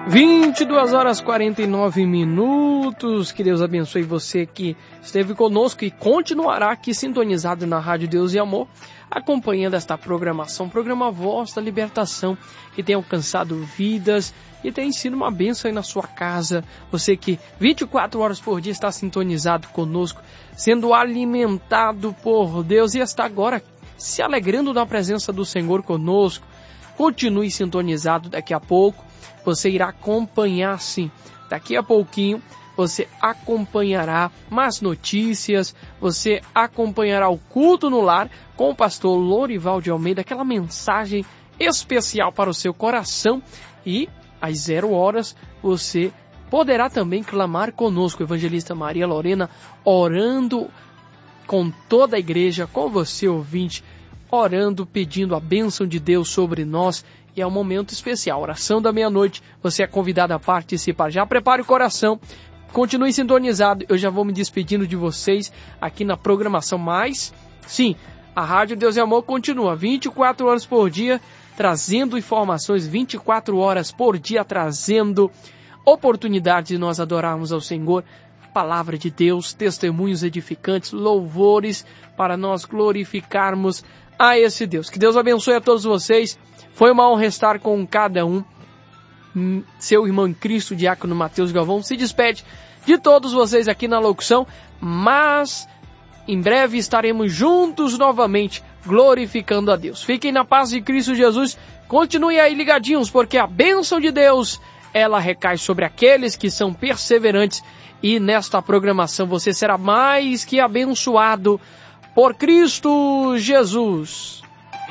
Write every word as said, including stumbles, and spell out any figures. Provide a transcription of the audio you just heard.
vinte e duas horas e quarenta e nove minutos. Que Deus abençoe você que esteve conosco e continuará aqui sintonizado na Rádio Deus e Amor, acompanhando esta programação, programa Voz da Libertação, que tem alcançado vidas e tem sido uma bênção aí na sua casa. Você que vinte e quatro horas por dia está sintonizado conosco, sendo alimentado por Deus e está agora se alegrando na presença do Senhor conosco. Continue sintonizado, daqui a pouco você irá acompanhar, sim, daqui a pouquinho você acompanhará mais notícias, você acompanhará o culto no lar com o pastor Lorival de Almeida, aquela mensagem especial para o seu coração, e às zero horas você poderá também clamar conosco, evangelista Maria Lorena, orando com toda a igreja, com você ouvinte, orando, pedindo a bênção de Deus sobre nós. E é um momento especial, oração da meia-noite, você é convidado a participar. Já prepare o coração, continue sintonizado, eu já vou me despedindo de vocês aqui na programação, mas sim, a Rádio Deus e Amor continua vinte e quatro horas por dia, trazendo informações, vinte e quatro horas por dia, trazendo oportunidade de nós adorarmos ao Senhor, palavra de Deus, testemunhos edificantes, louvores para nós glorificarmos a esse Deus. Que Deus abençoe a todos vocês. Foi uma honra estar com cada um. Seu irmão em Cristo, diácono Mateus Galvão, se despede de todos vocês aqui na locução, mas em breve estaremos juntos novamente, glorificando a Deus. Fiquem na paz de Cristo Jesus, continuem aí ligadinhos, porque a bênção de Deus, ela recai sobre aqueles que são perseverantes, e nesta programação você será mais que abençoado por Cristo Jesus.